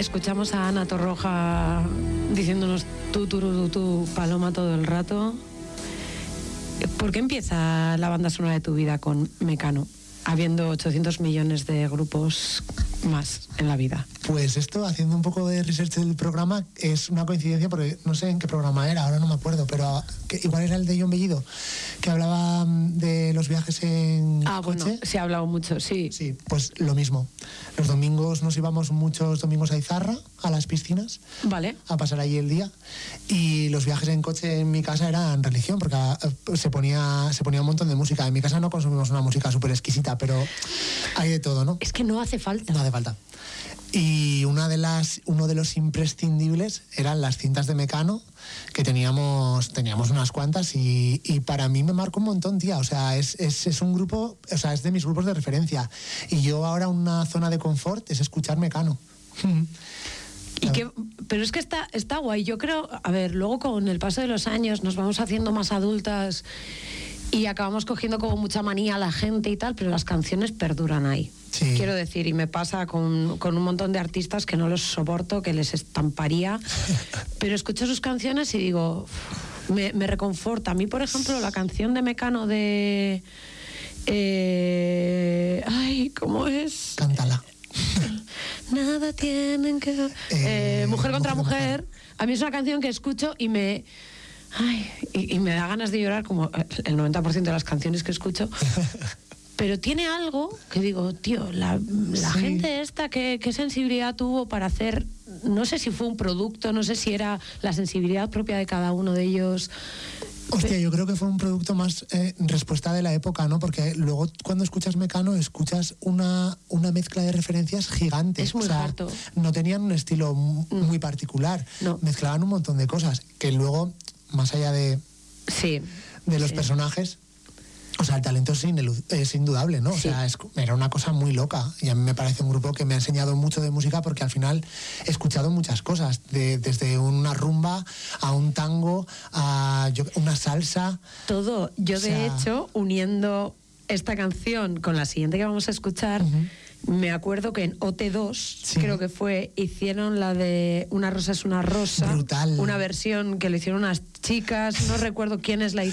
Escuchamos a Ana Torroja diciéndonos tú, Paloma, todo el rato. ¿Por qué empieza la banda sonora de tu vida con Mecano, habiendo 800 millones de grupos más en la vida? Pues esto, haciendo un poco de research del programa, es una coincidencia porque no sé en qué programa era, ahora no me acuerdo, pero igual era el de John Bellido, que hablaba de los viajes en coche. Bueno, se ha hablado mucho, sí. Sí, pues lo mismo. Los domingos nos íbamos muchos domingos a Izarra, a las piscinas, vale, a pasar allí el día, y los viajes en coche en mi casa eran religión, porque se ponía un montón de música. En mi casa no consumimos una música súper exquisita, pero hay de todo, ¿no? Es que no hace falta. No hace falta. Y uno de los imprescindibles eran las cintas de Mecano, que teníamos unas cuantas, y para mí me marcó un montón, tía. O sea, es un grupo, o sea, es de mis grupos de referencia. Y yo ahora una zona de confort es escuchar Mecano. Pero es que está guay. Yo creo, a ver, luego con el paso de los años nos vamos haciendo más adultas y acabamos cogiendo como mucha manía a la gente y tal, pero las canciones perduran ahí. Sí. Quiero decir, y me pasa con un montón de artistas que no los soporto, que les estamparía, pero escucho sus canciones y digo, me reconforta. A mí, por ejemplo, la canción de Mecano de... ¿cómo es? Cántala. Nada tienen que... Mujer contra mujer. A mí es una canción que escucho y me... y me da ganas de llorar, como el 90% de las canciones que escucho. Pero tiene algo que digo, tío, la gente esta, ¿qué sensibilidad tuvo para hacer? No sé si fue un producto, no sé si era la sensibilidad propia de cada uno de ellos. Hostia, yo creo que fue un producto más respuesta de la época, ¿no? Porque luego cuando escuchas Mecano escuchas una mezcla de referencias gigantes. Es muy harto. No tenían un estilo muy particular. No. Mezclaban un montón de cosas que luego, más allá de los personajes, o sea, el talento es indudable, ¿no? O sea, era una cosa muy loca. Y a mí me parece un grupo que me ha enseñado mucho de música, porque al final he escuchado muchas cosas, desde una rumba a un tango, a una salsa. Todo. Yo, de hecho, uniendo esta canción con la siguiente que vamos a escuchar, me acuerdo que en OT2, creo que fue, hicieron la de Una rosa es una rosa. Brutal. Una versión que le hicieron unas chicas, no recuerdo quién es la